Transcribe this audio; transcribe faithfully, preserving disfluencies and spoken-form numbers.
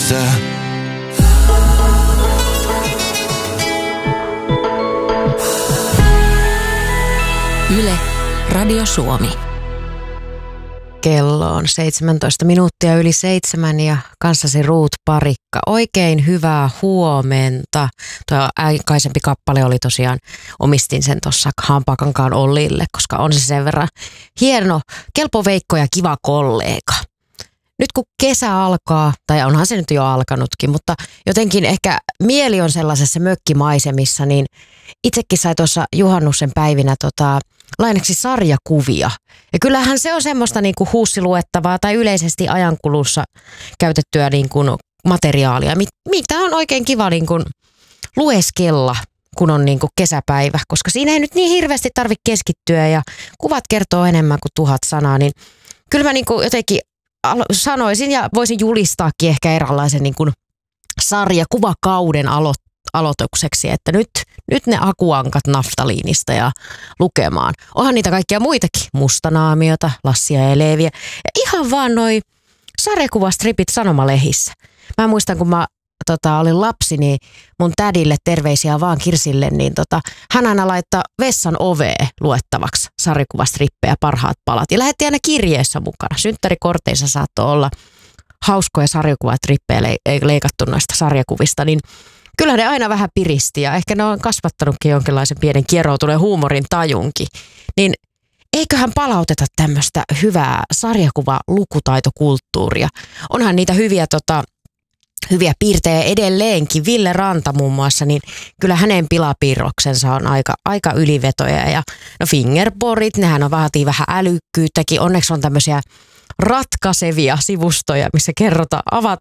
yhdessä. Yle, Radio Suomi. Kello on seitsemäntoista minuuttia yli seitsemän ja kanssasi Ruut Parikka. Oikein hyvää huomenta. Tuo aikaisempi kappale oli tosiaan, omistin sen tuossa Hampaakankaan Ollille, koska on se sen verran hieno, kelpo Veikko ja kiva kollega. Nyt kun kesä alkaa, tai onhan se nyt jo alkanutkin, mutta jotenkin ehkä mieli on sellaisessa mökkimaisemissa, niin itsekin sai tuossa juhannuksen päivinä tota, lainaksi sarjakuvia. Ja kyllähän se on semmoista niinku huussiluettavaa tai yleisesti ajankulussa käytettyä niinku materiaalia, mitä on oikein kiva niinku lueskella, kun on niinku kesäpäivä, koska siinä ei nyt niin hirveästi tarvitse keskittyä ja kuvat kertoo enemmän kuin tuhat sanaa, niin kyllä mä niinku jotenkin sanoisin ja voisin julistaakin ehkä eräänlaisen niin kuin sarjakuvakauden alo- aloitukseksi, että nyt, nyt ne akuankat naftaliinista ja lukemaan. Onhan niitä kaikkia muitakin, Mustanaamiota, Lassia ja Leeviä ja ihan vaan noi sarjakuvastripit sanomalehissä. Mä muistan, kun mä tota, olin lapsi, niin mun tädille terveisiä vaan Kirsille, niin tota, hän aina laittaa vessan oveen luettavaksi sarjakuvastrippejä, parhaat palat. Ja lähetti aina kirjeessä mukana. Synttärikorteissa saattoi olla hauskoja sarjakuvatrippejä leikattu noista sarjakuvista, niin kyllä ne aina vähän piristi ja ehkä ne on kasvattanutkin jonkinlaisen pienen kieroutuneen huumorin tajunkin. Niin eiköhän palauteta tämmöistä hyvää sarjakuva-lukutaitokulttuuria. Onhan niitä hyviä tota, hyviä piirtejä edelleenkin. Ville Ranta muun muassa, niin kyllä hänen pilapiirroksensa on aika, aika ylivetoja. Ja no fingerboardit, nehän on vaatii vähän älykkyyttäkin. Onneksi on tämmöisiä ratkaisevia sivustoja, missä kerrotaan, avat,